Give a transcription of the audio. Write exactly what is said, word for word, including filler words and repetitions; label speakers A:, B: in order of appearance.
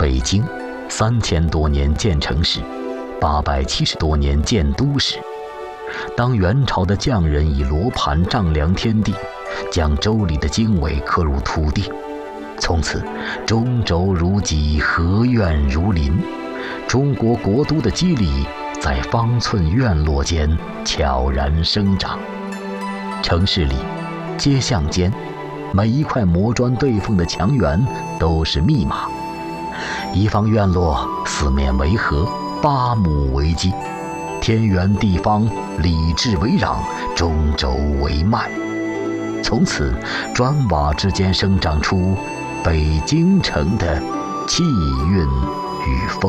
A: 北京三千多年建成时，八百七十多年建都时，当元朝的匠人以罗盘丈量天地，将周礼的经纬刻入土地，从此中轴如脊，河苑如林，中国国都的肌理在方寸院落间悄然生长。城市里街巷间，每一块磨砖对缝的墙垣都是密码。一方院落四面为河，八亩为基，天圆地方，里制为壤，中轴为脉。从此砖瓦之间生长出北京城的气韵与风